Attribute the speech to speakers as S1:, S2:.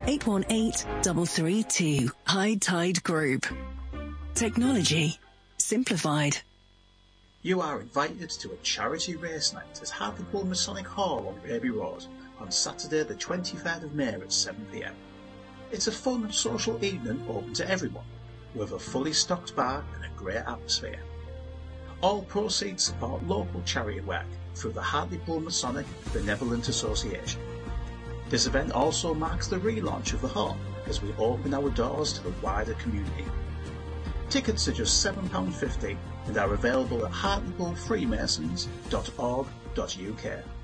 S1: 818 332. High Tide Group. Technology simplified.
S2: You are invited to a charity race night at Hartlepool Masonic Hall on Raby Road on Saturday the 23rd of May at 7 p.m. It's a fun social evening open to everyone, with a fully stocked bar and a great atmosphere. All proceeds support local charity work through the Hartlepool Masonic Benevolent Association. This event also marks the relaunch of the hall as we open our doors to the wider community. Tickets are just £7.50 and are available at hartlepoolfreemasons.org.uk.